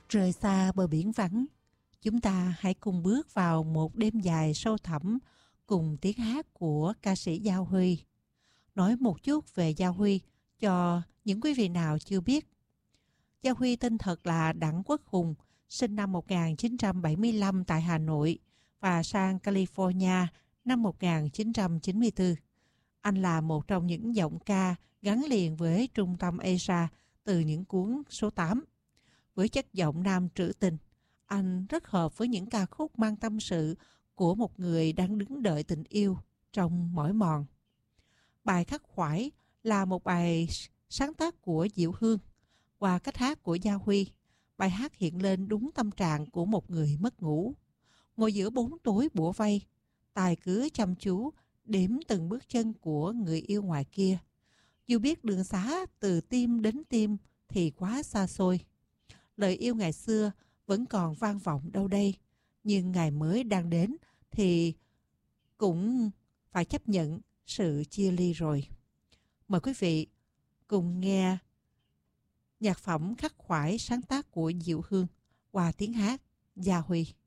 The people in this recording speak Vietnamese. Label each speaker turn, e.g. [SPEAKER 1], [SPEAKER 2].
[SPEAKER 1] Rời xa bờ biển vắng, chúng ta hãy cùng bước vào một đêm dài sâu thẳm cùng tiếng hát của ca sĩ Giao Huy. Nói một chút về Giao Huy cho những quý vị nào chưa biết. Giao Huy tên thật là Đặng Quốc Hùng, sinh năm 1975 tại Hà Nội và sang California năm 1994. Anh là một trong những giọng ca gắn liền với trung tâm Asia từ những cuốn số 8. Với chất giọng nam trữ tình, anh rất hợp với những ca khúc mang tâm sự của một người đang đứng đợi tình yêu trong mỏi mòn. Bài Khắc Khoải là một bài sáng tác của Diệu Hương. Qua cách hát của Giao Huy, bài hát hiện lên đúng tâm trạng của một người mất ngủ. Ngồi giữa bóng tối bủa vây, tài cứ chăm chú đếm từng bước chân của người yêu ngoài kia. Dù biết đường xá từ tim đến tim thì quá xa xôi. Lời yêu ngày xưa vẫn còn vang vọng đâu đây, nhưng ngày mới đang đến thì cũng phải chấp nhận sự chia ly rồi. Mời quý vị cùng nghe nhạc phẩm Khắc Khoải sáng tác của Diệu Hương qua tiếng hát Giao Huy.